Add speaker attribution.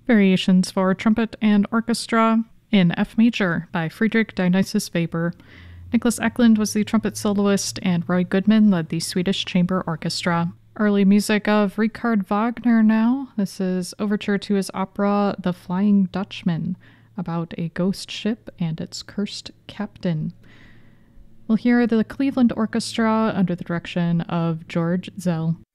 Speaker 1: Variations for Trumpet and Orchestra in F major by Friedrich Dionysius Weber. Nicholas Eklund was the trumpet soloist, and Roy Goodman led the Swedish Chamber Orchestra. Early music of Richard Wagner now. This is overture to his opera The Flying Dutchman, about a ghost ship and its cursed captain. We'll hear the Cleveland Orchestra under the direction of George Zell.